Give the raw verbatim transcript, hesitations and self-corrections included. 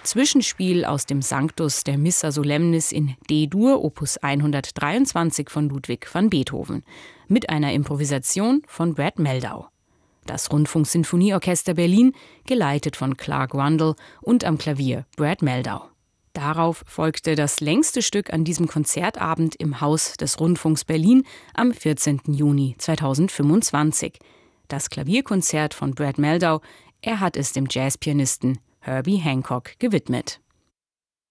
Zwischenspiel aus dem Sanctus der Missa Solemnis in D-Dur, Opus hundertdreiundzwanzig von Ludwig van Beethoven, mit einer Improvisation von Brad Mehldau. Das Rundfunksinfonieorchester Berlin, geleitet von Clark Rundle und am Klavier Brad Mehldau. Darauf folgte das längste Stück an diesem Konzertabend im Haus des Rundfunks Berlin am vierzehnten Juni zweitausendfünfundzwanzig. Das Klavierkonzert von Brad Mehldau, er hat es dem Jazzpianisten Herbie Hancock gewidmet.